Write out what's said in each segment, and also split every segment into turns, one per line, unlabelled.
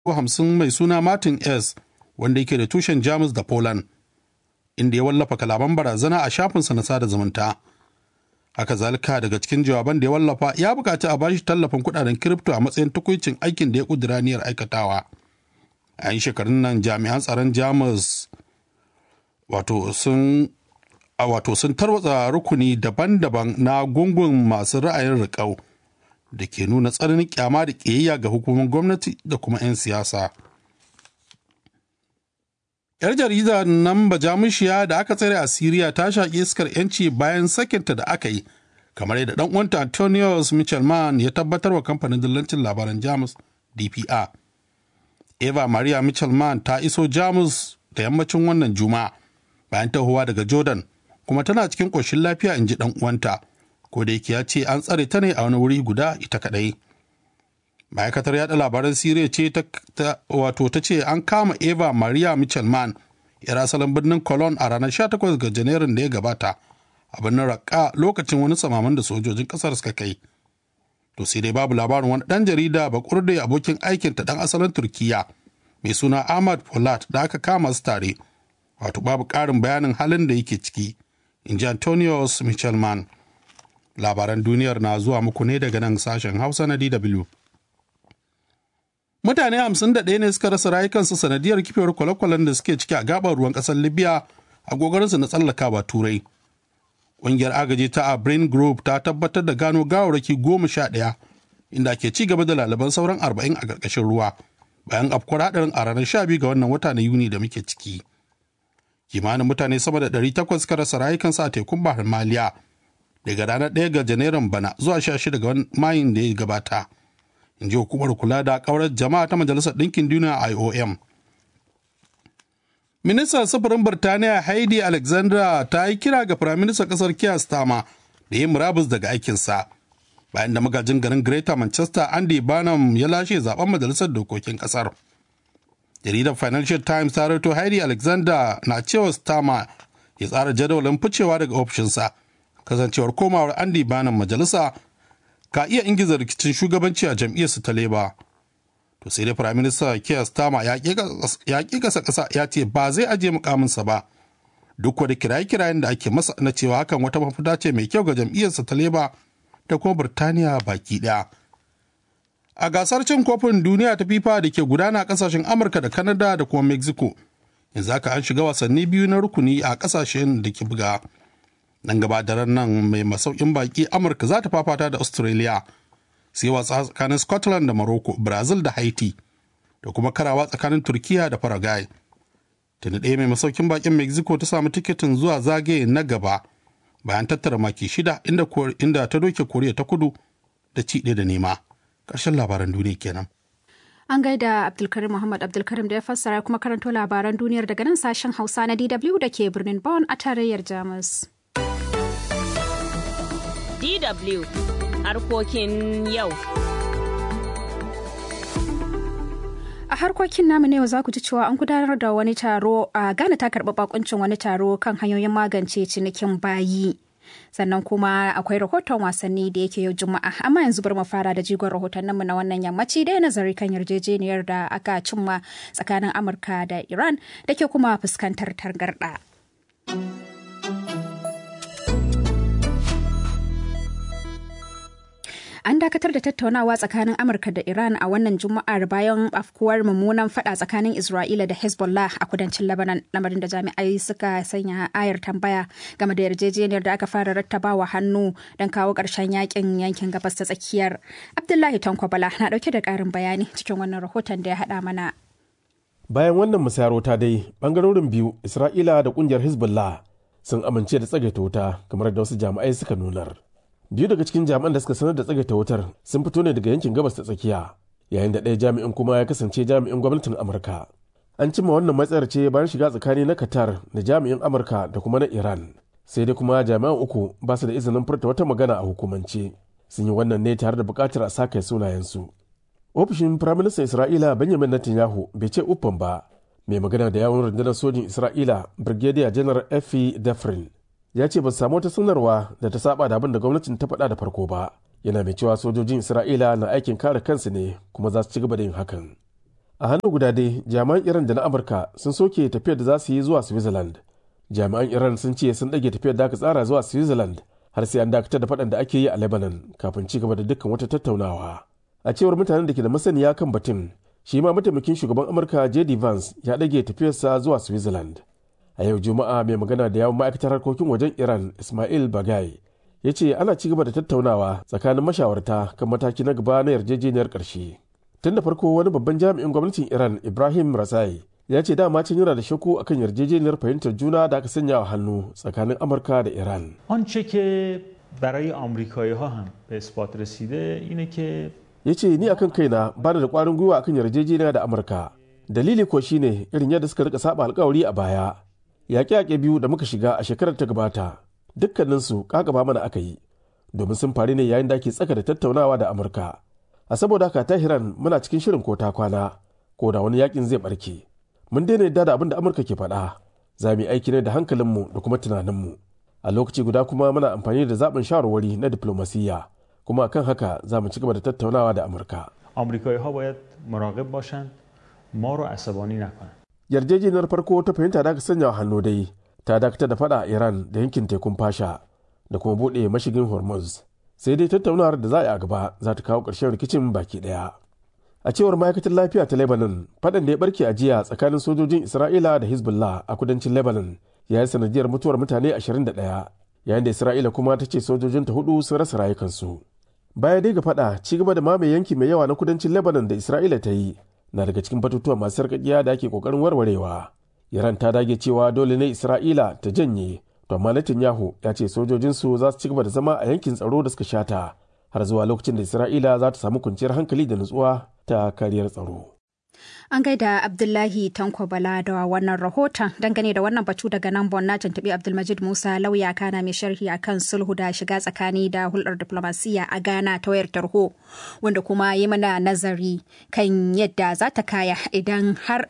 50 mai suna Martin S. wanda yake da tushen Jamus da Poland, inda ya wallafa kalaman barazana a shafinsa na sada zumunta. Haka zalika daga cikin jawaban da ya wallafa ya bukaci a bashi tallafin kudaden kiripto a matsayin tukuicin aikin da ya kudura niyyar aikatawa. A yin shekarun nan jami'an tsaron Jamus sun tarwatsa rukuni daban-daban na gungun masu ra'ayin riƙau da ke nuna tsananin kyama da ƙiyayya ga hukumar gwamnati da kuma 'yan siyasa. 'Yar jarida nan bajamushiya da aka tsare a Siriya ta shaƙi iskar 'yanci bayan sakinta da aka yi, kamar yadda ɗan uwanta Antonius Michelman ya tabbatar wa kamfanin dillancin labaran Jamus DPA. Eva Maria Michelman ta iso Jamus da yammacin wannan Juma'a bayan tahowa daga Jordan, kuma tana cikin ƙoshin lafiya, in ji ɗan uwanta, ko da yake ya ce an tsare ta ne a wani wuri guda ita kaɗai. Ma'aikatar yaɗa labaran Siriya ce ta ce an kama Eva Maria Michelman, yar asalin birnin Cologne, a ranar 18 ga Janairun da ya gabata a birnin Raqqa lokacin wani samaman da sojojin ƙasar suka kai. To sai dai babu labarin wani ɗan jarida bakurde abokin aikinta ɗan asalin Turkiya mai suna Ahmad Polat da aka kama su tare. Babu ƙarin bayanin halin da yake ciki, in ji Antonius Michelman. Labaran duniyar na zuwa muku ne daga nan sashen Hausa na DW. Mutane 51 ne suka rasa rayukansu sanadiyar kifewar kwale-kwalen da suke ciki a gabar ruwan ƙasar Libya a gogarinsu na tsallakawa Turai. Ƙungiyar agaji ta Brain Group ta tabbatar da gano gawarraki 11, inda ke ci gaba da lalaban sauran 40 a ƙarƙashin ruwa bayan afkuwar haɗarin a ranar 12 ga wannan wata na Yuni da muke ciki. Kimanin mutane sama da 800 suka rasa rayukansu a tekun Bahar Maliya daga ranar 1 ga Janairun bana zuwa 16 ga Mayun da ya gabata, in ji hukumar kula da ƙaurar jama'a ta Majalisar Ɗinkin Duniya IOM. Ministan sufurin Birtaniya Heidi Alexandra ta yi kira ga Firaministan ƙasar Keir Starmer da ya murabus daga aikinsa bayan da magajin garin Greater Manchester Andy Burnham ya lashe zaben Majalisar Dokokin ƙasar. Jaridar Financial Times ta rawaito Heidi Alexander na cewa Starmer ya tsara jadawalin ficewa daga ofishinsa, kasancewar komawar Andy Burnham majalisa ka iya ingiza rikicin shugabanci a jam'iyyarsu ta Labour. To sai dai Prime Minister Keir Starmer ya ƙi ƙasa ya ce ba zai ajiye mukaminsa ba, duk da kiraye-kirayen da ake masa na cewa hakan wata mafita ce mai kyau ga jam'iyyarsa ta Labour da kuma Birtaniya baki ɗaya. A gasar cin kofin duniya ta FIFA da ke gudana a ƙasashen Amurka da Canada da kuma Mexico, yanzu haka an shiga wasanni biyu na rukuni a ƙasashen da ke buga. Nan gaba da nan mai masaukin baki Amurka za ta fafata da Australia, sai wasa tsakanin Scotland da Morocco, Brazil da Haiti, da kuma karawa tsakanin Turkiya da Paraguay. Tuni ɗaya mai masaukin bakin Mexico ta samu tiketin zuwa zagaye na gaba bayan tattara maki 6 inda ta doke Koriya ta Kudu da ci ɗaya da nema. Ƙarshen labaran duniya kenan.
An gaida Abdulkarim Muhammad Abdulkarim da ya fassara kuma karanto labaran duniyar daga nan sashen Hausa na DW da ke birnin Bonn a tarayyar Jamus.
DW harkokin yau.
A harkokin namu ne za ku ji cewa an gudanar da wani taro a Ghana, ta karɓi bakuncin wani taro kan hanyoyin magance cinikin bayi. Sannan kuma akwai rahoton wasanni da yake yau Juma'a, amma yanzu bari mu fara da jigon rahotanninmu na wannan yammaci da nazari kan yarjejeniyar da aka cimma tsakanin Amurka da Iran da ke kuma fuskantar tangarɗa. An dakatar da tattaunawa tsakanin Amurka da Iran a wannan Juma'ar bayan afkuwar mummunan fada tsakanin Isra'ila da Hezbollah a kudancin Lebanon, lamarin da jami'ai suka sanya ayar tambaya game da yarjejeniyar da aka fara rattabawa hannu don kawo ƙarshen yakin yankin gabas ta tsakiyar. Abdullahi Tankwabala na ɗauke da ƙarin bayani cikin wannan rahoton da ya haɗa mana.
Bayan wannan musayarota dai, ɓangarorin biyu, Isra'ila da ƙungiyar Hezbollah, sun amince da tsagaita wuta kamar da wasu jami'ai suka nunar. Biyu daga cikin jami'an da suka sanar da tsagaita wutar sun fito ne daga yankin gabas ta tsakiya, yayin da ɗaya jami'in kuma ya kasance jami'in gwamnatin Amurka. An cimma wannan matsayar ce bayan shiga tsakani na Qatar da jami'in Amurka da kuma na Iran. Sai dai kuma jami'an uku ba su da izinin furta wata magana a hukumance. Sun yi wannan ne tare da buƙatar a sake sunayensu. Ofishin Firaministan Isra'ila Benjamin Netanyahu bai ce uffan ba. Mai magana da yawun rundunar sojin Isra'ila Brigadier General Efi Defrin ya ce ba su samu wata sanarwa da ta saba da abin da gwamnatin ta faɗa da farko ba. Yana mai cewa sojojin Isra'ila na aikin kare kansu ne kuma za su ci gaba da yin hakan. A hannu guda dai jami'an Iran da na Amurka sun soke tafiyar da za su yi zuwa Switzerland. Jami'an Iran sun ce sun ɗage tafiyar da aka tsara zuwa Switzerland har sai an dakatar da faɗan da ake yi a Lebanon kafin ci gaba da dukkan wata tattaunawa. A cewar mutanen da ke da masaniya kan batun, shi ma mataimakin shugaban Amurka J.D. Vance ya ɗage tafiyarsa zuwa Switzerland. A yau Juma'a mai magana da yawun ma'aikatar harkokin wajen Iran Ismail Bagai ya ce ana ci gaba da tattaunawa tsakanin mashawarta kan mataki na gaba na yarjejeniyar ƙarshe. Tun da farko wani babban jami'in gwamnatin Iran Ibrahim Rasai ya ce dama can yana da shakku akan yarjejeniyar fahimtar juna da aka sanya wa hannu tsakanin Amurka da Iran.
آنچه که برای آمریکایی‌ها هم به اثبات رسیده اینه که
Ya ce ni akan kaina ba da ƙwarin gwiwa akan yarjejeniya da Amurka. Dalili ko shine irin yadda suka rika saba alkawari a baya. Yaƙe-yaƙe biyu da muka shiga a shekarar ta gabata dukkaninsu ƙaƙaba mana aka yi domin sun faru ne yayin da ake tsaka da tattaunawa da Amurka. A saboda haka Tahiran muna cikin shirin ko ta kwana ko da wani yakin zai barke. Mun daina yadda da abin da Amurka ke faɗa. Za mu yi aiki ne da hankalinmu da kuma tunaninmu. A lokaci guda kuma muna amfani da zaɓin shawarwari na diplomasiyya. Kuma kan haka za mu ci gaba da tattaunawa da Amurka.
آمریکایی‌ها باید مراقب باشند ما رو عصبانی نکنند.
Yarjejeniyar farko ta fahimta da aka sanya wa hannu dai ta dakatar da fada a Iran da yankin tekun fasha da kuma buɗe mashigin Hormuz. Sai dai tattaunawar da za a yi a gaba za ta kawo ƙarshen rikicin baki ɗaya. A cewar ma'aikatar lafiya ta Lebanon, faɗan da ya barke a jiya tsakanin sojojin Isra'ila da Hezbollah a kudancin Lebanon ya yi sanadiyar mutuwar mutane 21, yayin da Isra'ila kuma ta ce sojojinta 4 sun rasa rayukansu. Baya dai ga faɗa, ci gaba da mamaye yanki mai yawa na kudancin Lebanon da Isra'ila ta yi na daga cikin batutuwa masu sarƙaƙiya da ake ƙoƙarin warwarewa. Iran ta dage cewa dole ne Isra'ila ta janye, to amma Netanyahu ya ce sojojinsu za su ci gaba da zama a yankin tsaro da suka shata har zuwa lokacin da Isra'ila za ta samu kwanciyar hankali da nutsuwa ta kariyar tsaro.
An gaida Abdullahi Tanko Bala da wannan rahoton dangane da wannan batu daga nan Bon na tuntuɓi Abdulmajid Musa lauya kana mai sharhi akan sulhu da shiga tsakani da hulɗar diplomasiya a Ghana ta wayar tarho wanda kuma yi mana nazari kan yadda za ta kaya idan har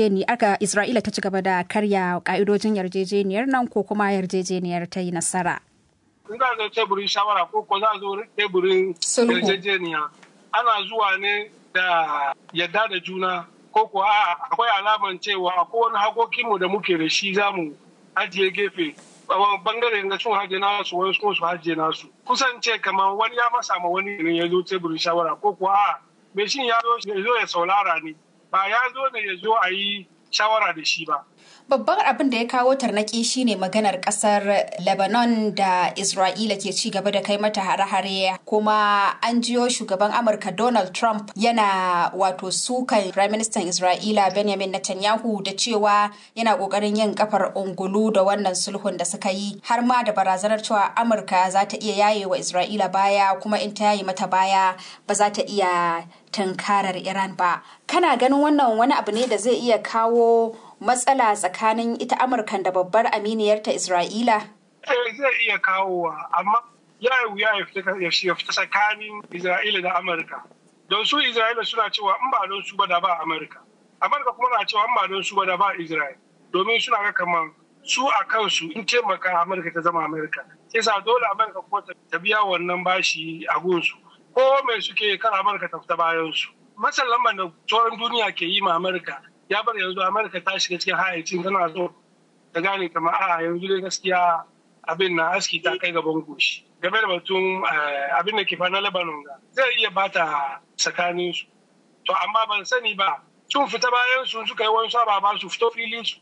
aka Isra'ila ta ci gaba da karya ka'idojin yarjejeniyar nan ko kuma yarjejeniyar ta yi nasara.
In za zo teburin shawara ko za zo teburin yarjejeniya ana zuwa ne da yadda da juna ko kuwa akwai alaman cewa akwai wani hakokinmu da muke da shi za mu ajiye gefe bangare da sun haje nasu wani su haje nasu kusan ce kamar wani ya masa ma wani ne ya zo teburin shawara ko kuwa mai shin ya zo ya saulara ne ba ya zo ne ya zo a yi shawara da shi ba.
Babban abin da ya kawo tarnaki shine maganar kasar Lebanon da Isra'ila ke ci gaba da kai mata hare-hare kuma an jiyo shugaban Amurka Donald Trump yana wato sukan Prime Minister Isra'ila Benjamin Netanyahu da cewa yana kokarin yin kafar ungulu da wannan sulhun da suka yi har ma da barazanar cewa Amurka za ta iya yaye wa Isra'ila baya kuma in ta yaye mata baya ba za ta iya tunkarar Iran ba. Kana ganin wannan wani abu ne da zai iya kawo matsala tsakanin ita Amurkan da babbar aminiyarta Isra'ila?
Zai iya kawowa, amma ya wuya ya fita tsakanin Isra'ila da Amurka. Don su Isra'ila suna cewa in ba don su ba da ba Amurka. Amurka kuma na cewa in ba don su ba da ba Isra'ila. Domin suna ga kamar su a kansu in taimaka Amurka ta zama Amurka. Sai sa dole Amurka kuma ta biya wannan bashi a gunsu. Ko mai suke kan Amurka ta fita bayan su. Matsalar lambar da sauran duniya ke yi ma Amurka ya bar yanzu Amurka ta shiga cikin hayacin tana so ta gane kamar yanzu dai gaskiya abin na aski ta kai gaban goshi. Game da batun abin da ke fa na Lebanon zai iya bata tsakanin su. To amma ban sani ba sun fita bayan su suka yi wani saba ba su fito fili su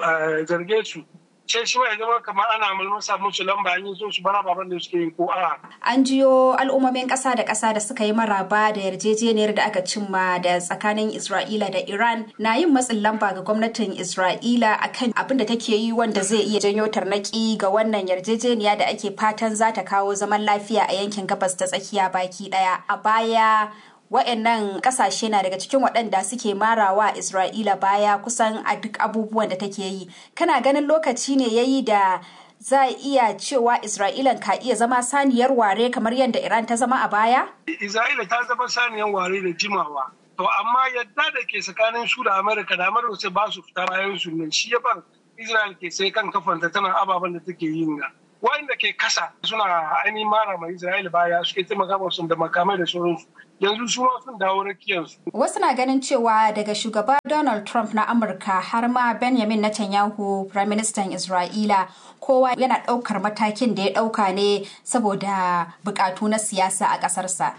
zarge su. Sai shi ya zama kamar ana mulmusa musu lamba an yi so su bara baban da suke yi ko a.
An jiyo al'ummomin ƙasa da ƙasa da suka yi maraba da yarjejeniyar da aka cimma da tsakanin Isra'ila da Iran na yin matsin lamba ga gwamnatin Isra'ila akan abin da take yi wanda zai iya janyo tarnaki ga wannan yarjejeniya da ake fatan za ta kawo zaman lafiya a yankin gabas ta tsakiya baki ɗaya. A baya wa'annan kasashe na daga cikin waɗanda suke marawa Isra'ila baya kusan a duk abubuwan da take yi. Kana ganin lokaci ne yayi da za a iya cewa Isra'ilan ka iya zama saniyar ware kamar yadda Iran ta zama a baya?
Isra'ila ta zama saniyar ware da jimawa. To amma yadda da ke tsakanin su da Amurka da Amurka sai ba su fita bayan su nan shi ya bar Isra'il ke sai kan kafanta tana ababen da take yin ga. wanda ke kasa suna ainihin mara mai Isra'ila baya suke taimaka musu da makamai da sauransu. Yanzu su ma sun dawo rakiyarsu.
Wasu na ganin cewa daga shugaba Donald Trump na Amurka har ma Benjamin Netanyahu, Firaministan Isra'ila, kowa yana ɗaukar matakin da ya ɗauka ne saboda buƙatu na siyasa a ƙasarsa.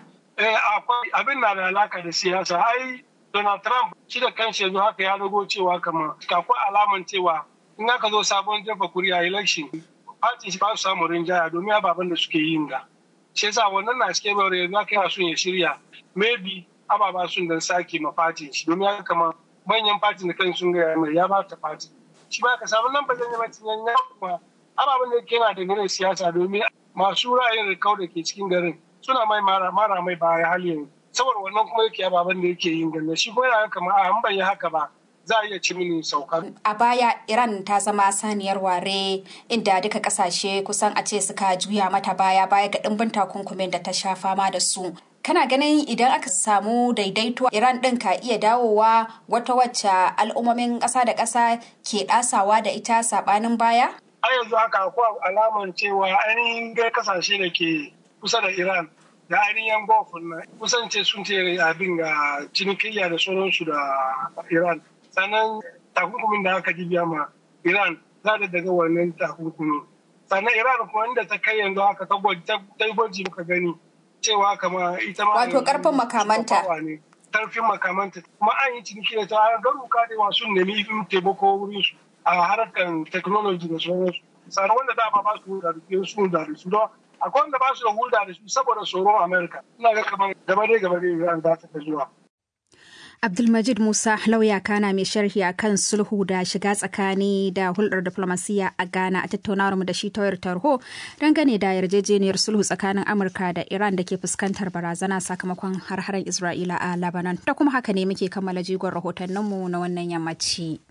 Akwai abin na da alaka da siyasa. Ai, Donald Trump shi da kanshi yanzu haka ya rago cewa kamar akwai alaman cewa in aka zo sabon jefa kuri'a election, party shi ba su samu rinjaya domin ababen da suke yin ga. Shi yasa wannan na suke bayar yanzu aka yana son ya shirya maybe ababa sun dan sake ma party shi domin ya kama manyan party da kan sun ga mai ya ba ta party. Shi ba ka samu nan ba zan yi mutum ya kuma ababen da yake yana da ganin siyasa domin masu ra'ayin rikau da ke cikin garin suna mai mara mai baya hali yanzu. Saboda wannan kuma yake ababen da yake yin ganna shi ko yana kama a an ban yi haka ba za a iya ci mini sauka.
A baya Iran ta zama saniyar ware inda duka kasashe kusan a ce suka juya mata baya ga dimbin takunkumin da ta sha fama da su. Kana ganin idan aka samu daidaito Iran ɗin ka iya dawowa wata wacce al'ummomin ƙasa da ƙasa ke ɗasawa da ita saɓanin baya?
A yanzu haka akwai alaman cewa ainihin kasashe da ke kusa da Iran da ainihin Gulf na kusance sun tere abin ga cinikayya da sauransu da Iran. Sannan takunkumin da aka jibiya ma Iran za ta daga wannan takunkumi. Sannan Iran kuma inda ta kai yanzu haka ta yi gwaji muka gani cewa kama ita ma
wato karfin makamanta.
Karfin makamanta. Kuma an yi ciniki da ta garuka da masu nemi taimako wurin su a harkar technology da sauransu. Sannan wanda da ba su da su da su don akwai wanda ba su da hulda da su saboda tsoron Amerika. Ina ga kamar gaba dai Iran za ta zuwa.
Abdulmajid Musa lauya kana mai sharhi a kan sulhu da shiga tsakani da hulɗar diflomasiyya a Ghana a tattaunawar mu da shi ta wayar tarho dangane da yarjejeniyar sulhu tsakanin Amurka da Iran da ke fuskantar barazana sakamakon har-haren Isra'ila a Lebanon. Da kuma haka ne muke kammala jigon rahotanninmu na wannan yammaci.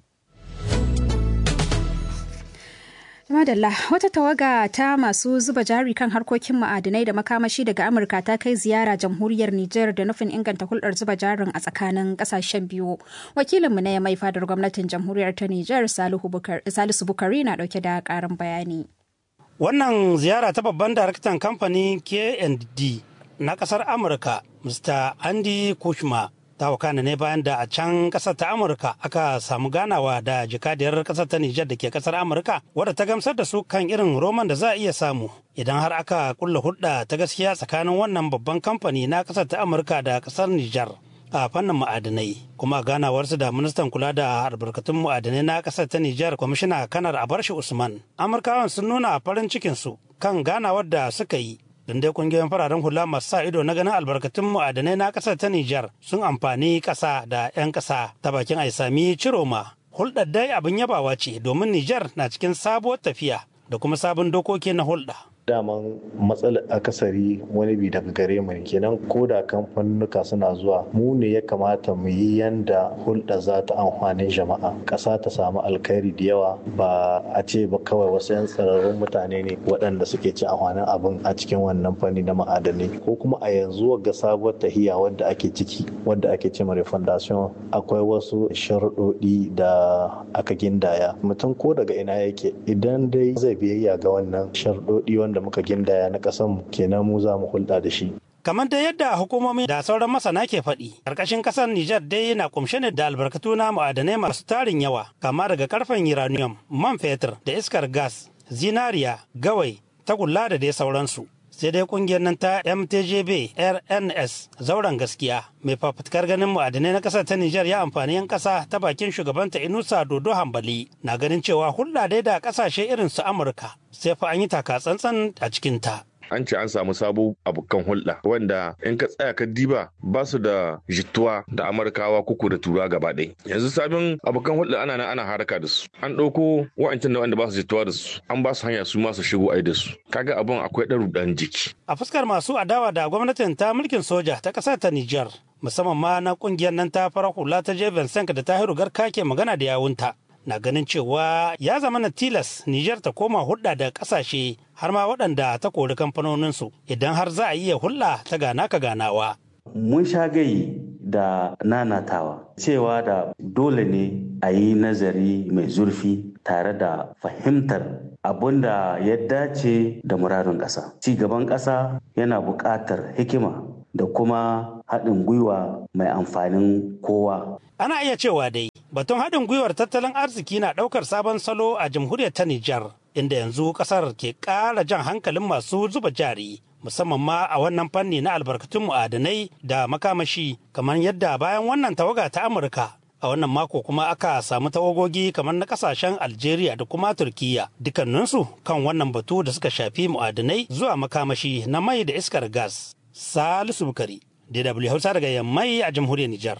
Madalla, wata tawaga ta masu zuba jari kan harkokin ma'adinai da makamashi daga Amurka ta kai ziyara jamhuriyar Nijar da nufin inganta hulɗar zuba jarin a tsakanin ƙasashen biyu. Wakilinmu na mai fadar gwamnatin jamhuriyar ta Nijar Salisu Bukari na ɗauke da ƙarin bayani.
Wannan ziyara ta babban daraktan kamfanin K&D na ƙasar Amurka, Mr. Andy Kushma, ta wakana ne bayan da a can kasar ta Amurka aka samu ganawa da jakadiyar kasar ta Nijar da ke kasar Amurka wadda ta gamsar da su kan irin roman da za a iya samu idan har aka kulla hulɗa ta gaskiya tsakanin wannan babban kamfani na kasar ta Amurka da kasar Nijar a fannin ma'adinai. Kuma ganawarsu da ministan kula da albarkatun ma'adinai na kasar ta Nijar kwamishina kanar Abarshi Usman. Amurkawan sun nuna farin cikinsu kan ganawar da suka yi. Dai kungiyoyin fararen hula masu sa ido na ganin albarkatun ma'adanai na kasar ta Nijar sun amfani kasa da 'yan kasa ta bakin Aisami Ciroma. Hulɗar dai abin yabawa ce domin Nijar na cikin sabuwar tafiya da kuma sabon dokoki na hulɗa.
daman matsalar akasari wani bi daga gare mu ne kenan ko da kamfanuka suna zuwa mu ne ya kamata mu yi yanda hulɗa za ta amfani jama'a ƙasa ta samu alkhairi da yawa ba a ce ba kawai wasu 'yan tsararrun mutane ne waɗanda suke ci amfanin abin a cikin wannan fanni na ma'adanai ko kuma a yanzu ga sabuwar tahiya wadda ake ciki wadda ake ce ma refundation akwai wasu sharuɗoɗi da aka gindaya mutum ko daga ina yake idan dai zai biyayya ga wannan sharuɗoɗi wanda muka gindaya na ƙasar kenan mu za mu hulɗa da shi.
Kamar da yadda hukumomi da sauran masana ke faɗi, ƙarƙashin ƙasar Nijar dai yana kumshe ne da albarkatu na ma'adanai masu tarin yawa, kama daga ƙarfen uranium, man fetur da iskar gas, zinariya, gawai, tagulla da dai sauransu. Sai dai ƙungiyar nan ta MTJB RNS zauren gaskiya mai fafutukar ganin ma'adanai na ƙasar ta Nijar ya amfani 'yan ƙasa ta bakin shugabanta Inusa Dodo Hambali na ganin cewa hulɗa dai da ƙasashe irin su Amurka sai fa an yi taka tsantsan a cikinta.
An ce an samu sabo abokan hulɗa wanda in ka tsaya ka diba ba su da jituwa da Amurkawa kuku da tura gaba ɗaya. Yanzu sabon abokan hulɗa ana haraka da su. An ɗauko wa'ancan da wanda ba su jituwa da su an ba su hanya su ma su shigo ai da su. Kaga abin akwai ɗan ruɗan jiki.
A fuskar masu adawa da gwamnatin ta mulkin soja ta ƙasar ta Nijar musamman ma na ƙungiyar nan ta farar hula ta Jeven Senk da Tahiru Garka ke magana da yawunta. Na ganin cewa ya zama na tilas Nijar ta koma hulɗa da ƙasashe har ma waɗanda ta kori kamfanoninsu idan har za a iya hulɗa ta gana ka ganawa.
Mun sha gai da nanatawa cewa da dole ne a yi nazari mai zurfi tare da fahimtar abun da ya dace da muradun ƙasa. Ci gaban ƙasa yana buƙatar hikima da kuma haɗin gwiwa mai amfanin kowa.
Ana iya cewa dai batun haɗin gwiwar tattalin arziki na ɗaukar sabon salo a jamhuriyar ta Nijar, inda yanzu ƙasar ke ƙara jan hankalin masu zuba jari, musamman ma a wannan fanni na albarkatun mu'adanai da makamashi, kamar yadda bayan wannan tawaga ta Amurka a wannan mako kuma aka samu tawagogi kamar na kasashen Algeria da kuma Turkiya, dukkaninsu kan wannan batu da suka shafi mu'adanai zuwa makamashi na mai da iskar gas. Salisu Bukari, DW Hausa daga Yammai a jamhuriyar Nijar.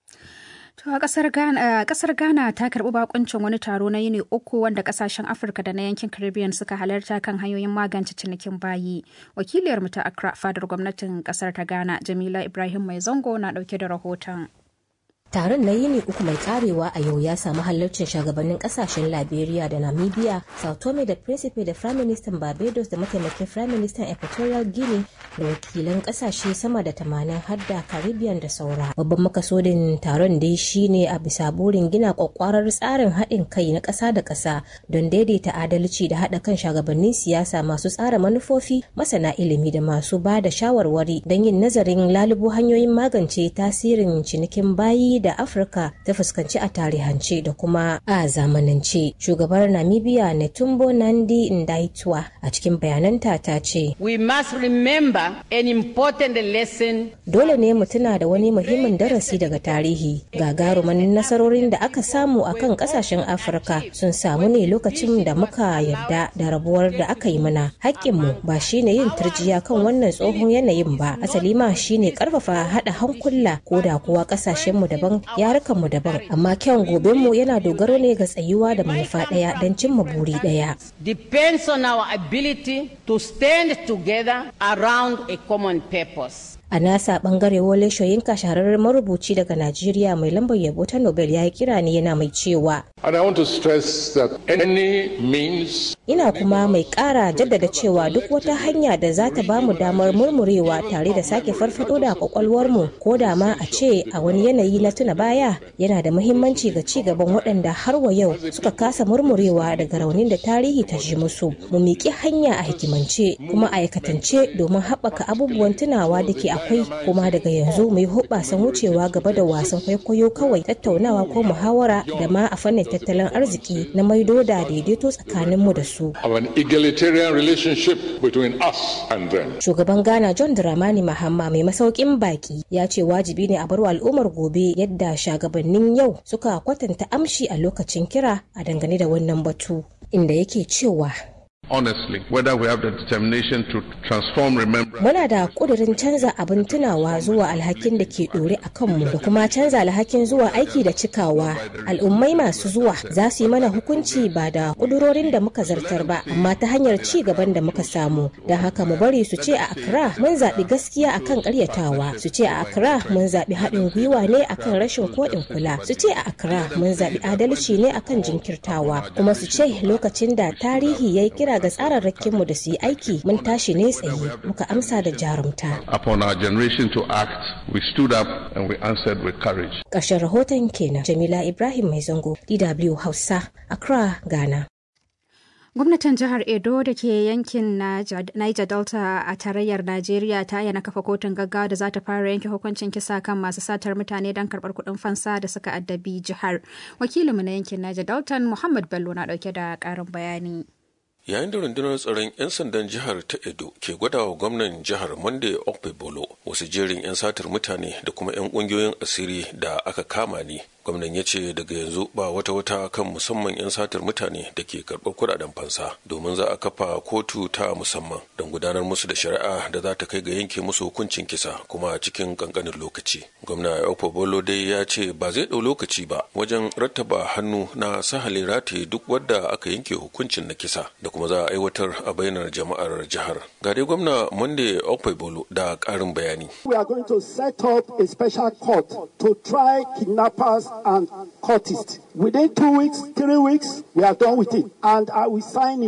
To a kasar Ghana ta karbi bakuncin wani taro na yini uku wanda kasashen Afirka da na yankin Caribbean suka halarta kan hanyoyin magance cinikin bayi. Wakiliyar mu ta Accra fadar gwamnatin kasar ta Ghana, Jamila Ibrahim Mai Zango na dauke da rahoton.
Taron na yini uku mai karewa a yau ya samu halarcin shugabannin kasashen Liberia da Namibia, Sao Tome da Principe da Prime Minister Barbados da mataimakin Prime Minister Equatorial Guinea da wakilan kasashe sama da 80 har da Caribbean da saura. Babban makasudin taron dai shine a bisa burin gina kwakwarar tsarin haɗin kai na ƙasa da ƙasa don daidaita adalci da haɗa kan shugabannin siyasa masu tsara manufofi, masana ilimi da masu ba da shawarwari don yin nazarin lalubo hanyoyin magance tasirin cinikin bayi da Afirka ta fuskanci a tarihance da kuma a zamanance. Shugabar Namibia Netumbo Nandi Ndaitwah a cikin bayananta ta ce,
We must remember an important lesson.
Dole ne mu tuna da wani muhimmin darasi daga tarihi. Gagarumin nasarorin da aka samu akan kasashen Afirka sun samu ne lokacin da muka yarda da rabuwar da aka yi mana. Haƙƙinmu ba shine yin turjiya kan wannan tsohon yanayin ba, asali ma shine karfafa haɗa hankula ko da kuwa kasashenmu daban yarukanmu daban, amma kyan gobenmu yana dogaro ne ga tsayuwa da manufa ɗaya don cimma buri ɗaya.
Depends on our ability to stand together around a common purpose.
A nasa bangare Wole Soyinka, shahararren marubuci daga Najeriya mai lambar yabo ta Nobel, ya yi kira ne yana mai cewa,
And I want to stress that any means.
Ina kuma mai ƙara jaddada cewa duk wata hanya da za ta bamu damar murmurewa tare da sake farfado da kwakwalwarmu ko da ma a ce a wani yanayi na tuna baya yana da muhimmanci ga ci gaban waɗanda har wa yau suka kasa murmurewa daga raunin da tarihi ta ji musu. Mu miƙi hanya a hikimance kuma a aikatance domin haɓaka abubuwan tunawa da ke akwai, kuma daga yanzu mu yi hoɓasan wucewa gaba da wasan kwaikwayo kawai, tattaunawa ko muhawara da ma a fannin tattalin arziki na maido da daidaito tsakaninmu da su.
An egalitarian relationship between us and them.
Shugaban Ghana John Dramani Mahama mai masaukin baki ya ce wajibi ne a barwa al'ummar gobe yadda shugabannin yau suka kwatanta amshi a lokacin kira a dangane da wannan batu, inda yake cewa
Honestly, whether we have the determination to transform remembrance.
Muna da kudirin canza abin tunawa zuwa alhakin da ke dore a kanmu da kuma canza alhakin zuwa aiki da cikawa. Al'ummai masu zuwa za su yi mana hukunci ba da kudurorin da muka zartar ba, amma ta hanyar ci gaban da muka samu. Don haka mu bari su ce a Accra mun zaɓi gaskiya akan ƙaryatawa, su ce a Accra mun zaɓi haɗin gwiwa ne akan rashin koɗin kula, su ce a Accra mun zaɓi adalci ne akan jinkirtawa, kuma su ce lokacin da tarihi ya yi kira ga tsararrakinmu da su yi aiki mun tashi ne tsaye muka amsa da jarumta.
Upon our generation to act, we stood up and we answered with courage.
Ƙarshen rahoton kenan. Jamila Ibrahim Mai Zango, DW Hausa, Accra, Ghana.
Gwamnatin jihar Edo da ke yankin Niger Delta a tarayyar Najeriya ta yana kafa kotun gaggawa da za ta fara yanke hukuncin kisa kan masu satar mutane don karɓar kuɗin fansa da suka addabi jihar. Wakilinmu na yankin Niger Delta Muhammad Bello na ɗauke da ƙarin bayani.
Yayin da rundunar tsaron 'yan sandan jihar ta Edo ke gwadawa gwamnan jihar Monday Okpebholo wasu jerin 'yan satar mutane da kuma 'yan ƙungiyoyin asiri da aka kama ne, gwamnan ya ce daga yanzu ba wata kan musamman 'yan satar mutane da ke karɓar kuɗaɗen fansa, domin za a kafa kotu ta musamman don gudanar musu da shari'a da za ta kai ga yanke musu hukuncin kisa kuma cikin ƙanƙanin lokaci. Gwamna Okpebholo dai ya ce ba zai ɗau lokaci ba wajen rattaba hannu na sahale rataye duk wadda aka yanke hukuncin na kisa da kuma za a aiwatar a bainar jama'ar jihar. Ga dai gwamna Monday Okpebholo da ƙarin bayani.
We are going to set up a special court to try kidnappers and cultists. Within 2 weeks, 3 weeks, we are done with it, and I will sign it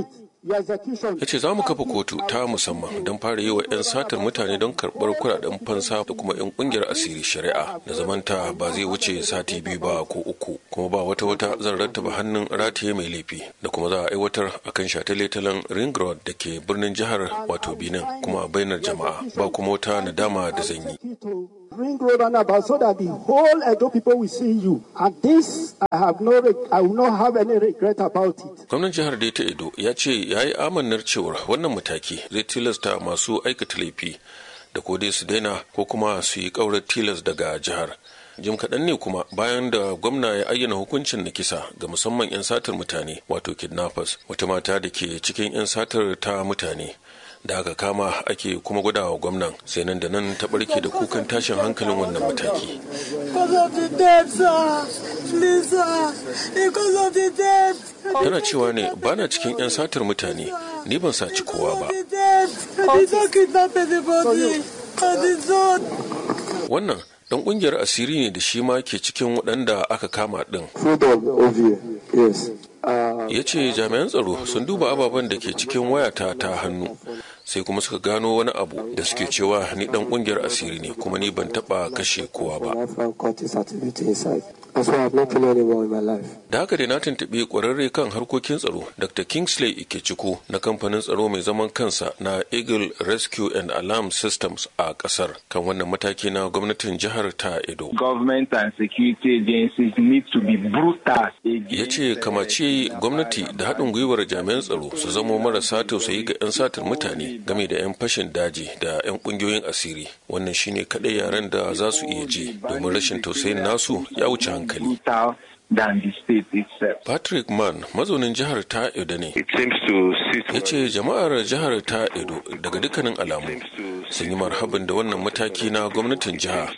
ya ce za mu kafa kotu ta musamman don fara yi wa 'yan satar mutane don karɓar kuɗaɗen fansa da kuma 'yan ƙungiyar asiri shari'a da zamanta ba zai wuce sati 2 ba ko 3 kuma ba wata zan rattaba hannun rataye mai laifi da kuma za a aiwatar akan shataletalen ring road da ke birnin jihar wato Benin kuma a bainar jama'a ba kuma wata nadama da zan yi.
Ring road and about so that the whole Edo people will see you. And this, I will not have any regret about it.
Gwamnan jihar da ta Edo ya ce ya yi amannar cewar wannan mataki zai tilasta masu aikata laifi da ko dai su daina ko kuma su yi ƙaurar tilas daga jihar. Jim kaɗan ne kuma bayan da gwamna ya ayyana hukuncin na kisa ga musamman 'yan satar mutane wato kidnappers, wata mata da ke cikin 'yan satar ta mutane da aka kama ake kuma gwadawa gwamnan sai nan da nan ta barke da kukan tashin hankalin wannan mataki. Yana cewa ne bana cikin 'yan satar mutane, ni ban saci kowa ba. Wannan dan kungiyar asiri ne da shi ma ke cikin waɗanda aka kama ɗin. Ya ce jami'an tsaro sun duba ababen da ke cikin wayata ta hannu sai kuma suka gano wani abu da suke cewa ni dan kungiyar asiri ne kuma ni ban taba kashe kowa ba. Da haka dai na tuntuɓi ƙwararre kan harkokin tsaro Dr. Kingsley Ikechukwu na kamfanin tsaro mai zaman kansa na Eagle Rescue and Alarm Systems a ƙasar kan wannan mataki na gwamnatin jihar ta Edo.
Government and security agencies need to be brutal.
Ya ce kamace gwamnati da haɗin gwiwar jami'an tsaro su zamo marasa tausayi ga 'yan satar mutane game da 'yan fashin daji da 'yan ƙungiyoyin asiri. Wannan shine kaɗai yaren da za su iya ji domin rashin tausayin nasu ya wuce hankali. Patrick Mann mazaunin jihar ta Edo ne. Ya ce jama'ar jihar ta Edo daga dukkanin alamu sun yi marhaban da wannan mataki na gwamnatin jiha.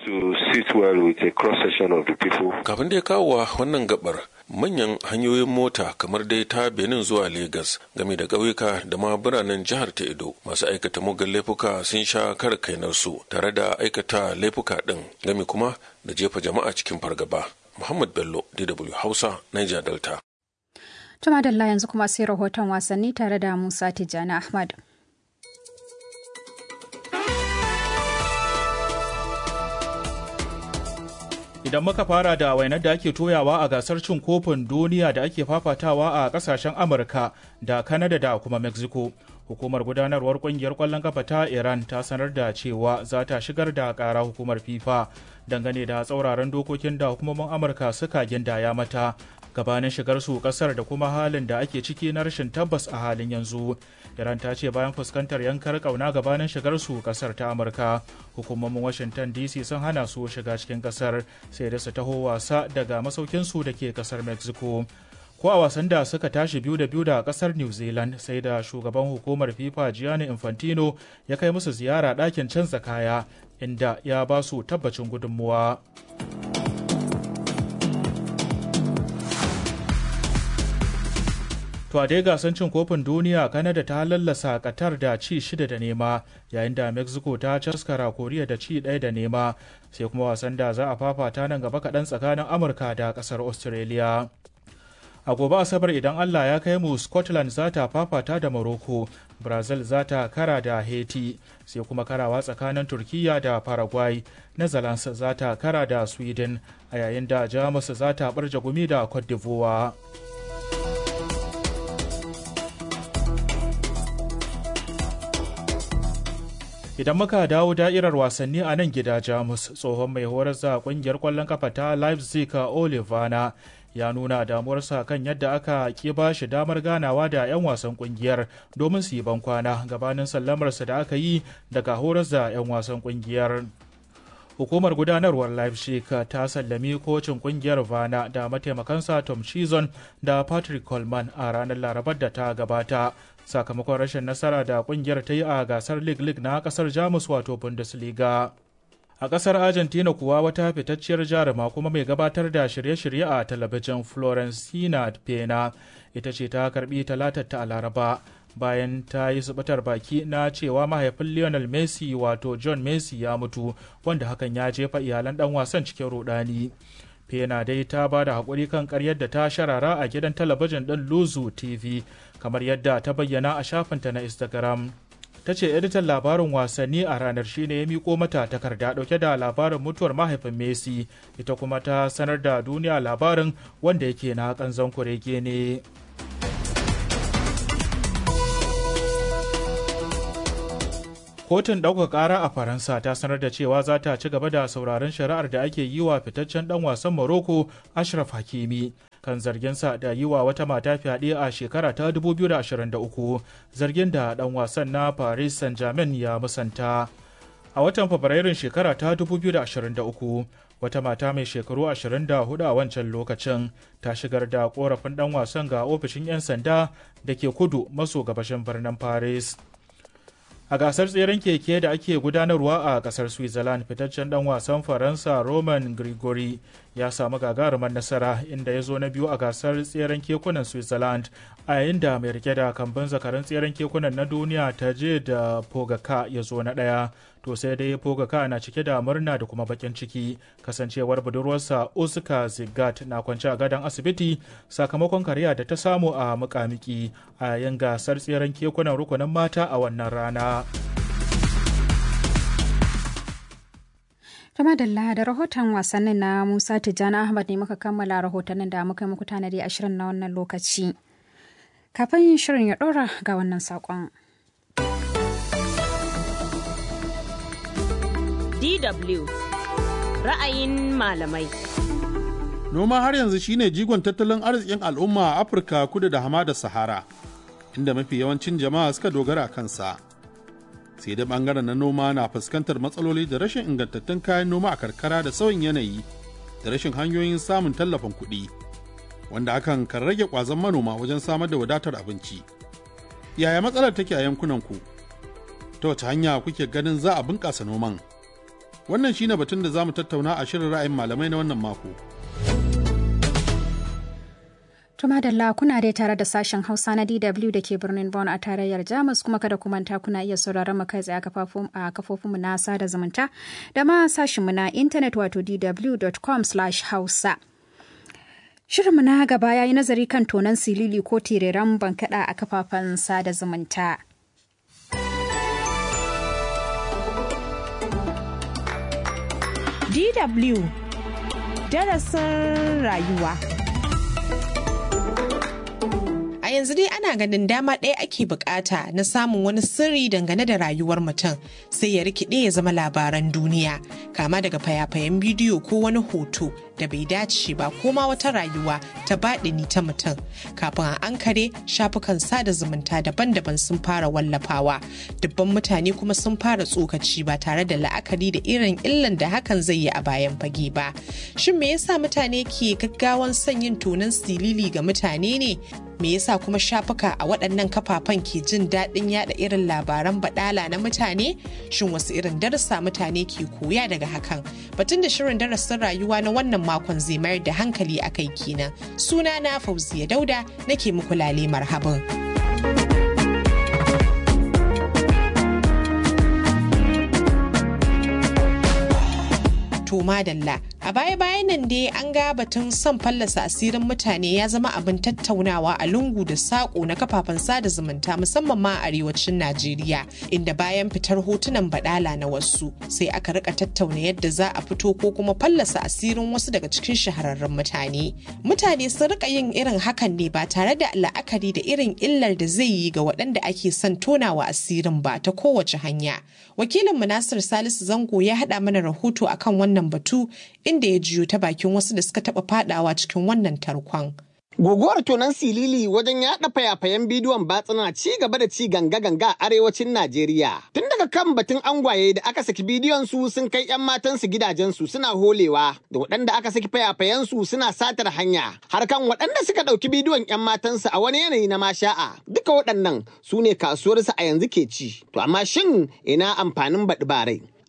Kafin da ya kawo wannan gabar manyan hanyoyin mota kamar dai ta Benin zuwa Legas game da ƙauyuka da ma biranen jihar ta Edo masu aikata muggan laifuka sun sha kar kainarsu tare da aikata laifuka ɗin game kuma da jefa jama'a cikin fargaba. Muhammad Bello, DW Hausa, Niger Delta.
Tuma Dalla yanzu kuma sai rahoton wasanni tare da Musa Tijjani Ahmad.
Idan muka fara da wainar da ake toyawa a gasar cin kofin duniya da ake fafatawa a kasashen Amurka da Canada da kuma Mexico. Hukumar gudanarwar kungiyar kwallon kafa ta Iran ta sanar da cewa za ta shigar da kara hukumar FIFA dangane da tsauraran dokokin da hukumomin Amurka suka gindaya mata gabanin shigar su kasar da kuma halin da ake ciki na rashin tabbas a halin yanzu. Iran ta ce bayan fuskantar yankar kauna gabanin shigar su kasar ta Amurka, hukumomin Washington DC sun hana su shiga cikin kasar sai da su taho wasa daga masaukin su da ke kasar Mexico. Ko a wasan da suka tashi 2-2 da kasar New Zealand sai da shugaban hukumar FIFA Gianni Infantino ya kai musu ziyara ɗakin canza kaya inda ya ba su tabbacin gudunmuwa. To a dai gasan cin kofin duniya Canada ta lallasa Qatar da ci 6-0 yayin da Mexico ta caskara Koriya da ci 1-0 sai kuma wasan da za a fafata nan gaba kaɗan tsakanin Amurka da ƙasar Australia. A gobe Asabar idan Allah ya kai mu Scotland za ta fafata da Morocco, Brazil za ta kara da Haiti, sai kuma karawa tsakanin Turkiya da Paraguay, Netherlands za ta kara da Sweden, a yayin da Jamus za ta barja gumi da Cote d'Ivoire. Idan muka dawo da'irar wasanni a nan gida Jamus, tsohon mai horar da kungiyar kwallon kafa ta Leipzig Olivana ya nuna damuwarsa kan yadda aka ki ba shi damar ganawa da 'yan wasan kungiyar domin su yi bankwana gabanin sallamarsa da aka yi daga horar da 'yan wasan kungiyar. Hukumar gudanarwar Leipzig ta sallami kocin kungiyar Vana da mataimakansa Tom Chizon da Patrick Coleman a ranar Larabar da ta gabata sakamakon rashin nasara da kungiyar ta yi a gasar League na kasar Jamus wato Bundesliga. A kasar Argentina kuwa wata fitacciyar jaruma kuma mai gabatar da shirye-shirye a talabijin Florencia Pena ita ce ta karbi talatar ta a Laraba bayan ta yi subatar baki na cewa mahaifin Lionel Messi wato John Messi ya mutu wanda hakan ya jefa iyalan dan wasan cikin rudani. Pena dai ta ba da haƙuri kan ƙaryar da ta sharara a gidan talabijin ɗin Luzu TV, kamar yadda ta bayyana a shafinta na Instagram. Ta ce editan labarin wasanni a ranar shine ya miko mata takarda ɗauke da labarin mutuwar mahaifin Messi, ita kuma ta sanar da duniya labarin wanda yake na ƙanzon kurege ne. Kotun ɗaukaka ƙara a Faransa ta sanar da cewa za ta ci gaba da sauraron shari'ar da ake yi wa fitaccen ɗan wasan Morocco Achraf Hakimi kan zarginsa da yi wa wata mata fyaɗe a shekara ta 2023, zargin da ɗan wasan na Paris Saint-Germain ya musanta. A watan Fabrairun shekara ta 2023, wata mata mai shekaru 24 a wancan lokacin ta shigar da ƙorafin ɗan wasan ga ofishin 'yan sanda da ke kudu maso gabashin birnin Paris. A gasar tseren keke da ake gudanarwa a kasar Switzerland, fitaccen dan wasan Faransa Romain Grigori ya samu gagarumar nasara inda ya zo na biyu a gasar tseren kekunan Switzerland, a yayin da mai rike da kambun zakarin tseren kekunan na duniya Tadej da Pogacar ya zo na ɗaya. To sai dai Pogacar na cike da murna da kuma bakin ciki kasancewar budurwarsa Oscar Zigat na kwance a gadon asibiti sakamakon kariya da ta samu a mukamiki a yayin gasar tseren kekunan rukunin mata a wannan rana.
Madalla da rahoton wasannin na Musa Tijjani Ahmad ne muka kammala rahotannin da muka yi muku tanadi a shirin na wannan lokaci. Kafin shirin ya ɗora ga wannan saƙon.
DW ra'ayin malamai.
Noma har yanzu shine jigon tattalin arzikin al'umma a Afirka kudu da hamadar Sahara, inda mafi yawancin jama'a suka dogara kansa. Sai da bangaren na noma na fuskantar matsaloli da rashin ingantattun kayan noma a karkara da sauyin yanayi da rashin hanyoyin samun tallafin kuɗi, wanda hakan kan rage ƙwazon manoma wajen samar da wadatar abinci. Yaya matsalar take a yankunanku? Ta wace hanya kuke ganin za a bunƙasa noman? Wannan shine batun da za mu tattauna a shirin ra'ayin malamai na wannan mako.
Tumadalla kuna dai tare da sashen Hausa na DW da ke birnin Bonn a tarayyar Jamus, kuma kada ku manta kuna iya sauraron mu kai tsaye a kafofinmu na sada zumunta da ma sashenmu na intanet wato dw.com/hausa. Shirinmu na gaba ya yi nazari kan tonon silili ko tireren bankaɗa a kafafen sada zumunta.
DW darasin rayuwa. A yanzu dai ana ganin dama ɗaya ake bukata na samun wani sirri dangane da rayuwar mutum sai ya rikide ya zama labaran duniya, kama daga fayafayen bidiyo ko wani hoto da bai dace ba ko ma wata rayuwa ta baɗini ta mutum. Kafin a ankare, shafukan sada zumunta daban-daban sun fara wallafawa, dubban mutane kuma sun fara tsokaci ba tare da la'akari da irin illan da hakan zai yi a bayan fage ba. Shin me yasa mutane ke gaggawan son yin tonon silili ga mutane ne? Me yasa kuma shafuka a waɗannan kafafen ke jin daɗin yada irin labaran baɗala na mutane? Shin wasu irin darasa mutane ke koya daga hakan? Batun da shirin darasin rayuwa na wannan makon zai mayar da hankali a kai kenan. Suna na Fauziya Dauda nake muku lale marhaban. To madalla, a baya-bayan nan dai an ga batun son fallasa asirin mutane ya zama abin tattaunawa a lungu da saƙo na kafafen sada zumunta musamman ma a arewacin Najeriya, inda bayan fitar hotunan badala na wasu sai aka rika tattauna yadda za a fito ko kuma fallasa asirin wasu daga cikin shahararrun mutane. Mutane sun rika yin irin hakan ne ba tare da la'akari da irin illar da zai yi ga waɗanda ake son tonawa asirin ba ta kowace hanya. Wakilin Nasir Salisu Zango ya haɗa mana rahoto akan wannan batu inda ya jiyo ta bakin wasu da suka taɓa fadawa cikin wannan tarkon.
Guguwar tonon silili wajen yaɗa fayafayen bidiyon batsuna ci gaba da ci ganga-ganga a arewacin Najeriya. Tun daga kan batun angwaye da aka saki bidiyon su sun kai 'yan matansu gidajensu suna holewa, da waɗanda aka saki fayafayen su suna satar hanya, har kan waɗanda suka ɗauki bidiyon 'yan matansu a wani yanayi na masha'a. Duka waɗannan su ne kasuwarsu a yanzu ke ci. To amma shin ina amfanin baɗi barai?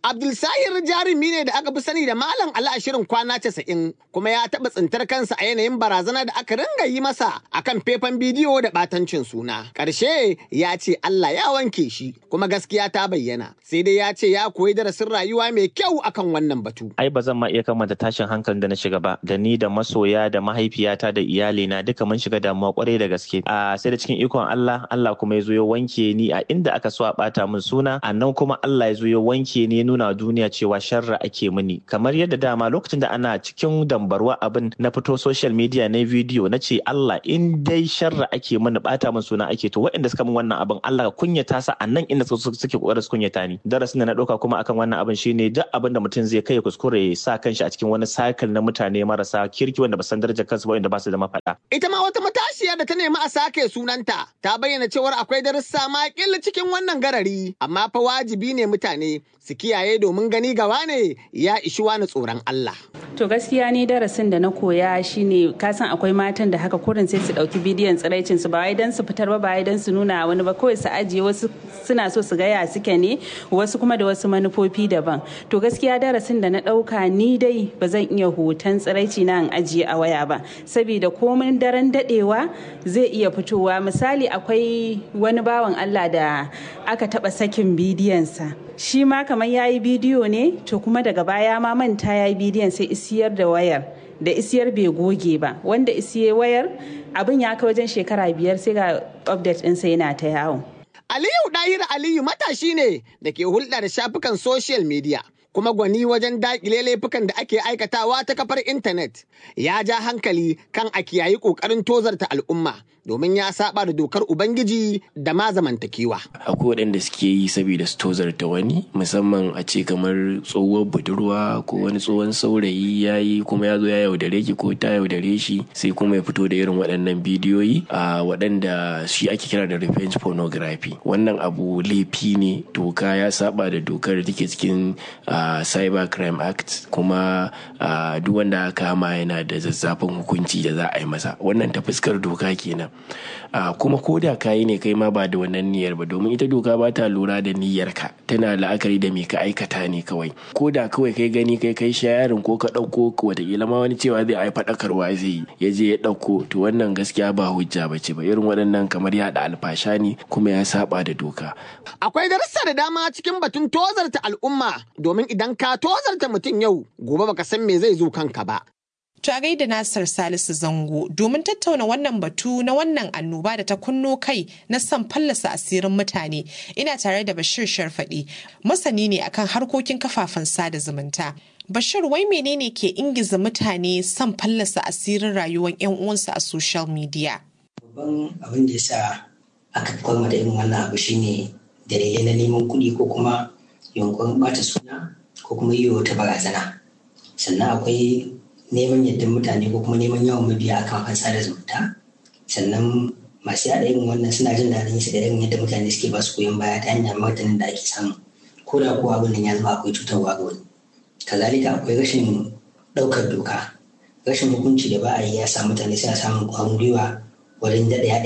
Abdulsahir jarumi ne da aka fi sani da Malam Ali a shirin kwana 90 kuma ya taɓa tsintar kansa a yanayin barazana da aka ringa yi masa akan faifan bidiyo da ɓatancin suna. Ƙarshe ya ce Allah ya wanke shi kuma gaskiya ta bayyana. Sai dai ya ce ya koyi darasin rayuwa mai kyau akan wannan batu.
Ai ba zan ma iya kamanta tashin hankalin da na shiga ba, da ni da masoya da mahaifiyata da iyalina duka mun shiga damuwa kwarai da gaske. Sai da cikin ikon Allah kuma ya zo ya wanke ni a inda aka so a ɓata min suna, annan kuma Allah ya zo ya wanke ni nuna duniya cewa sharra ake mini, kamar yadda dama lokacin da ana cikin dambarwa abin na fito social media na video na ce Allah in dai sharra ake mini bata min suna ake, to waɗanda suka min wannan abin Allah ka kunyata sa a nan inda suke kokarin su kunyata ni. Darasin da na ɗauka kuma akan wannan abin shine duk abin da mutum zai kai ya kuskure ya sa kanshi a cikin wani cycle na mutane marasa kirki wanda ba san darajar kansu ba, wanda ba su da mafaɗa.
Ita ma wata matashiya da ta nemi a sake sunanta ta bayyana cewar akwai darussa makil cikin wannan garari, amma fa wajibi ne mutane su kiyaye domin gani gawa ne ya ishi wani tsoron Allah.
To gaskiya ni darasin da na koya shine kasan akwai matan da haka kurin sai su dauki bidiyon tsiraicin su ba wai dan su fitar ba wai dan su nuna wani ba, kawai su ajiye, wasu suna so su gaya suke ne, wasu kuma da wasu manufofi daban. To gaskiya darasin da na dauka ni dai ba zan iya hoton tsiraici na in ajiye a waya ba, saboda komin daren dadewa zai iya fitowa. Misali akwai wani bawan Allah da aka taba sakin bidiyonsa, shi ma kamar ya yi bidiyo ne, to kuma daga baya ma manta ya yi bidiyon sai isiyar da wayar, da isiyar bai goge ba, wanda isiye wayar abin ya kai wajen shekara 5 sai ga update ɗinsa yana ta yawo.
Aliyu Dahir Aliyu matashi ne da ke hulɗa da shafukan social media kuma gwani wajen daƙile laifukan da ake aikatawa ta kafar intanet. Ya ja hankali kan a kiyayi ƙoƙarin tozarta al'umma domin ya saba da dokar Ubangiji da ma zamantakewa.
Akwai waɗanda suke yi saboda su tozarta wani, musamman a ce kamar tsohuwar budurwa ko wani tsohon saurayi ya yi kuma ya zo ya yaudare ki ko ta yaudare shi, sai kuma ya fito da irin waɗannan bidiyoyi a waɗanda shi ake kira da revenge pornography. Wannan abu laifi ne, doka ya saba da dokar da take cikin Cyber Crime Act, kuma duk wanda aka kama yana da zazzafin hukunci da za a yi masa. Wannan ta fuskar doka kenan. Kuma ko da kayi ne kai ma ba da wannan niyyar ba, domin ita doka ba ta lura da niyyarka, tana la'akari da me ka aikata ne kawai. Ko da kawai kai gani kai shayarin ko ka ɗauko, wataƙila ma wani cewa zai ai faɗakarwa zai ya je ya ɗauko, to wannan gaskiya ba hujja ba ce ba. Irin waɗannan kamar yaɗa alfasha ne kuma ya saba da doka.
Akwai darussa da dama cikin batun tozarta al'umma, domin idan ka tozarta mutum yau, gobe baka san me zai zo kanka ba.
To a gaida Nasir Salisu Zango domin tattauna wannan batu na wannan annoba da ta kunno kai na son fallasa asirin mutane, ina tare da Bashir Sharfaɗi, masani ne akan harkokin kafafen sada zumunta. Bashir, wai menene ke ingiza mutane son fallasa asirin rayuwar 'yan uwansu a social media?
Babban abin da yasa aka kwalma da irin wannan abu shine dalilai na neman kuɗi ko kuma yunkurin ɓata suna ko kuma yi wata barazana. Sannan akwai neman yadda mutane ko kuma neman yawan mabiya akan kan sada zumunta. Sannan masu yada irin wannan suna jin daɗin su da irin yadda mutane suke ba su goyon baya ta hanyar martanin da ake samu, ko da kuwa abin nan ya zama akwai cutarwa ga wani. Kazalika akwai rashin ɗaukar doka, rashin hukunci da ba a yi ya sa mutane suna samun ƙwarin gwiwa wajen daɗa yaɗa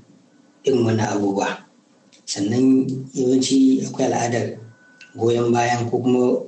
irin wannan abubuwa. Sannan yawanci akwai al'adar goyon bayan ko kuma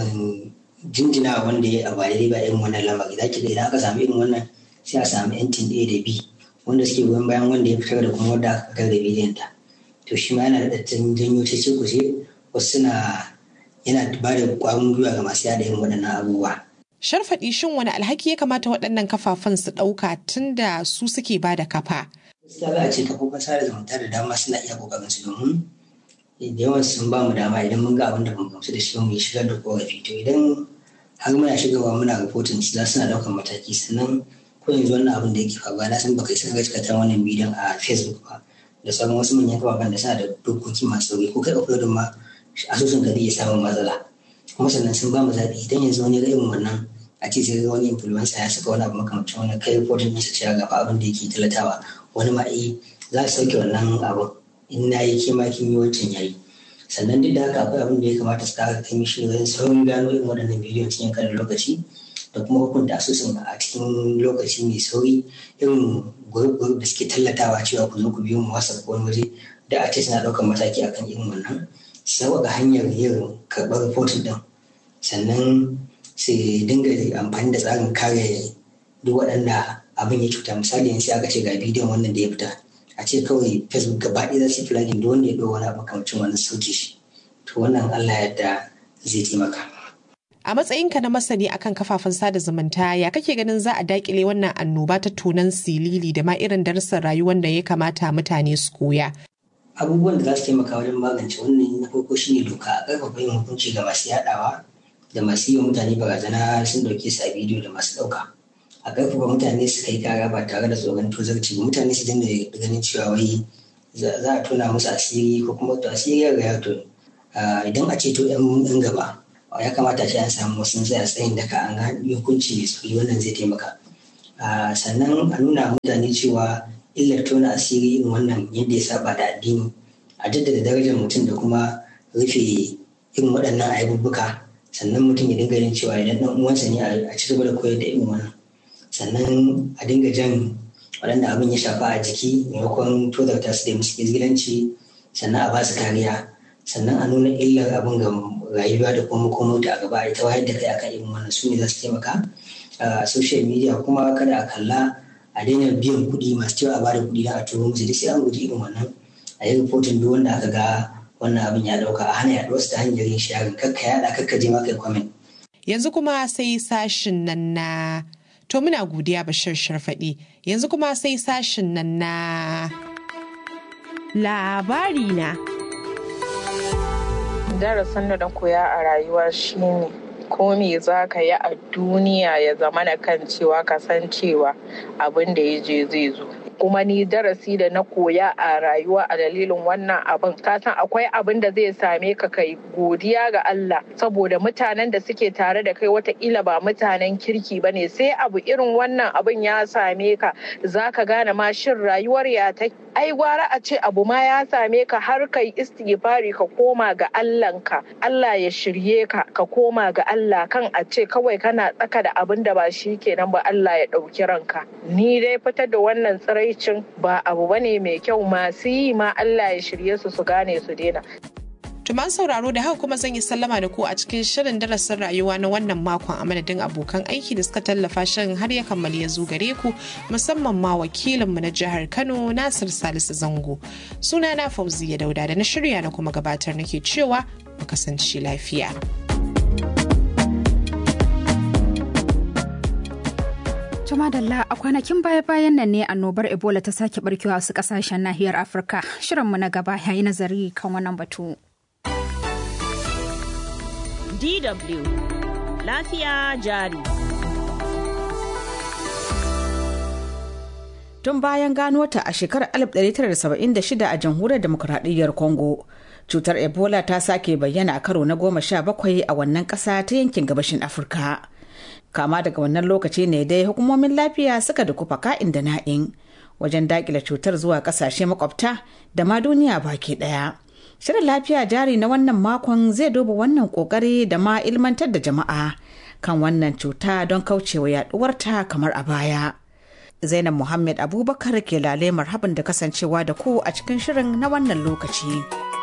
jinjina wanda ya ba daidai ba irin wannan lamari. Za ki ga idan aka samu irin wannan sai a samu yantin A da B wanda suke goyon bayan wanda ya fitar da kuma wanda aka fitar da bidiyon ta. To shi ma yana da janyo cece kuce, wasu yana ba da ƙwarin gwiwa ga masu yada irin waɗannan abubuwa.
Sharfaɗi, shin wani alhaki ya kamata waɗannan kafafen su ɗauka tun da su suke ba da kafa?
Gaskiya za a ce kafofin sada zumunta da dama suna iya ƙoƙarin su, domin da yawan sun ba mu dama idan mun ga abin da ban gamsu da shi mu yi shigar da korafi. To idan har muna shigarwa muna rahoton su za suna ɗaukar mataki. Sannan ko yanzu wannan abin da yake faruwa, na san baka isa ga cikakken wannan bidiyon a Facebook ba da sauran wasu manyan kafafen da suna da dokoki masu sauri, ko kai uploading ma asusun ka zai iya samun matsala. Kuma sannan sun ba mu zaɓi, idan yanzu wani ga irin wannan a ce sai ga wani influencer ya saka wani abu makamancin wani kai reporting ɗinsa cewa ga abin da yake talatawa, wani ma za su sauke wannan abin in na yi kima kin yi wancan yayi. Sannan duk da haka akwai abin da ya kamata su kara kai mishi wajen saurin gano irin waɗannan bidiyon cikin kanin lokaci da kuma hukunta asusun a cikin lokaci mai sauri. Irin group da suke tallatawa cewa ku zo ku biyo mu wasa ko wani waje da a ce suna ɗaukar mataki akan irin wannan. sauƙaƙa hanyar yin karɓar rahoton ɗin, sannan su dinga amfani da tsarin kare duk waɗanda abin ya cuta. Misali yanzu aka ce ga bidiyon wannan da ya fita, a ce kawai Facebook gaba ɗaya za su yi flagging duk wanda ya ɗau wani abu kamcin wannan sauke shi. To wannan Allah yadda zai taimaka.
A matsayinka na masani akan kafafen sada zumunta, ya kake ganin za a dakile wannan annoba ta tonan silili da ma irin darussan rayuwar da ya kamata mutane su koya?
Abubuwan da za su taimaka wajen magance wannan na farko shine doka, a ƙarfafa yin hukunci ga masu yaɗawa da masu yi wa mutane barazana sun ɗauke su a bidiyo da masu ɗauka. A ƙarfafa mutane su kai kara ba tare da tsoron tozarci, mutane su dinga ganin cewa wai za a tona musu asiri ko kuma to asiri ya riga to idan a ceto 'yan gaba ya kamata shi an samu wasu tsaya tsayin daka an yi hukunci mai tsauri, wannan zai taimaka. Sannan a nuna mutane cewa illar tona asiri irin wannan yadda ya saba da addini, a jaddada darajar mutum da kuma rufe irin waɗannan aibubbuka. Sannan mutum ya dinga yin cewa idan ɗan uwansa ne a ci gaba da koyar da irin wannan. Sannan a dinga jan waɗanda abin ya shafa a jiki maimakon tozarta su da musu izgilanci, sannan a ba su kariya, sannan a nuna illar abin ga rayuwa da kuma makomota a gaba, ita wayar da kai akan irin wannan su ne za su taimaka. Social media kuma kada a kalla a daina biyan kuɗi masu cewa a bada kuɗi don a turo musu, duk sai an guji irin wannan. A yi rahoton duk wanda aka ga wannan abin ya ɗauka, a hana yaɗuwar su ta hanyar yin sharing, kakka yaɗa kakka je ma kai comment.
Yanzu kuma sai sashin nan na to muna godiya Bashir Sharfaɗi. Yanzu kuma sai sashin nan na
labari na.
Darasin da na koya a rayuwa shine ko me za ka yi a duniya ya zama na kan cewa ka san cewa abin da ya je zai zo. Kuma ni darasi da na koya a rayuwa a dalilin wannan abin, ka san akwai abin da zai same ka kai godiya ga Allah saboda mutanen da suke tare da kai wataƙila ba mutanen kirki ba ne, sai abu irin wannan abin ya same ka za ka gane ma shin rayuwar ya ta ai gwara a ce abu ma ya same ka har kai istighfari ka koma ga Allahnka, Allah ya shirye ka ka koma ga Allah, kan a ce kawai kana tsaka da abin da ba shi kenan ba Allah ya ɗauki ranka. Ni dai fitar da wannan tsiraicin ba abu bane mai kyau, masu yi ma Allah ya shirye su su gane su daina.
Tuman sauraro da haka kuma zan yi sallama da ku a cikin shirin darasin rayuwa na wannan makon a madadin abokan aiki da suka tallafa shirin har ya kammali ya zo gare ku, musamman ma wakilinmu na jihar Kano Nasir Salisu Zango. Sunana Fauziya Dauda da na shirya na kuma gabatar nake cewa mu kasance lafiya.
Jamadalla a kwanakin baya-bayan nan ne annobar Ebola ta sake barkewa wasu kasashen nahiyar Afirka. Shirinmu na gaba ya yi nazari kan wannan batu.
DW Lafiya jari.
Tun bayan gano ta a shekarar 1976 a jamhuriyar demokuraɗiyyar Congo, cutar Ebola ta sake bayyana a karo na 17 a wannan ƙasa ta yankin gabashin Afirka. Kama daga wannan lokaci ne dai hukumomin lafiya suka dukufa ka'in da na'in wajen daƙile cutar zuwa ƙasashe makwabta da ma duniya baki ɗaya. Shirin lafiya jari na wannan makon zai duba wannan kokari da ma ilmantar da jama'a kan wannan cuta don kaucewa yaduwarta kamar a baya. Zainab Muhammad Abubakar ke lale marhaban da kasancewa da ku a cikin shirin na wannan lokaci.